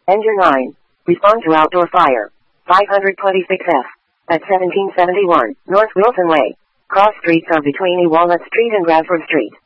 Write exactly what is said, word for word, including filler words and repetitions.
Engine nine. Respond to outdoor fire. five twenty-six F. At seventeen seventy-one, North Wilson Way. Cross streets are between E. Walnut Street and Bradford Street.